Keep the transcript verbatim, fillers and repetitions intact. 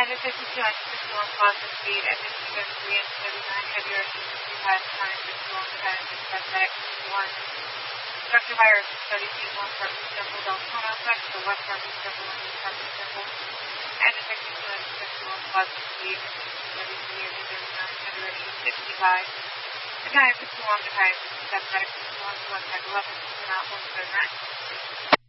fifty-two on fifty-one positive speed, at fifty-seven three and thirty-nine heavier, fifty-five time, fifty-one time, fifty-five fifty-one. Structure virus, study feet, one purpose circle, Deltona effect, the west purpose circle, and the purpose circle. And at fifty-two and fifty-one positive speed, thirty-three and thirty-nine heavier, sixty-five. The time, fifty-one, the time, fifty-seven, fifty-one, one, eleven, one, nine.